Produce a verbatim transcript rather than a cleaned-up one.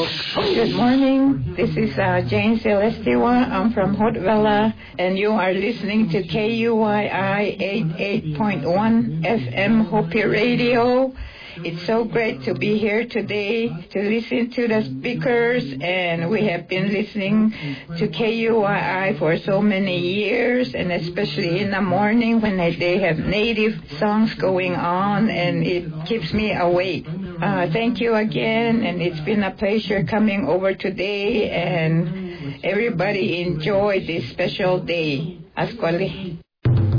Good morning. This is uh, Jane Celestiva. I'm from Hotvella, and you are listening to K U Y I eighty-eight point one F M Hopi Radio. It's so great to be here today to listen to the speakers, and we have been listening to K U Y I for so many years, and especially in the morning when they have native songs going on, and it keeps me awake. Uh, thank you again, and it's been a pleasure coming over today, and everybody enjoy this special day. Asquale.